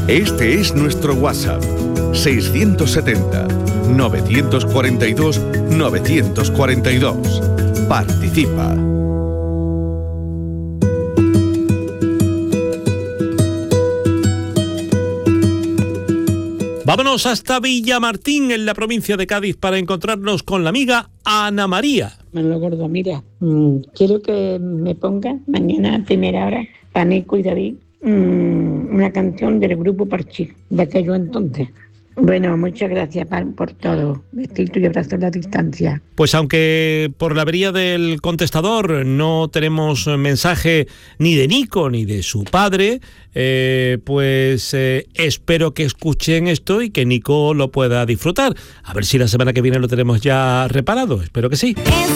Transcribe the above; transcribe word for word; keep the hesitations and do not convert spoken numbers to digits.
Este es nuestro WhatsApp, seiscientos setenta, novecientos cuarenta y dos, novecientos cuarenta y dos. Participa. Vámonos hasta Villamartín, en la provincia de Cádiz, para encontrarnos con la amiga Ana María. Manolo Gordo, mira, mmm, quiero que me ponga mañana a primera hora, Paneco y David, mmm, una canción del grupo Parchís, de aquello entonces. Bueno, muchas gracias por todo. Besito y abrazo a la distancia. Pues aunque por la avería del contestador no tenemos mensaje ni de Nico ni de su padre, eh, pues eh, espero que escuchen esto y que Nico lo pueda disfrutar. A ver si la semana que viene lo tenemos ya reparado. Espero que sí.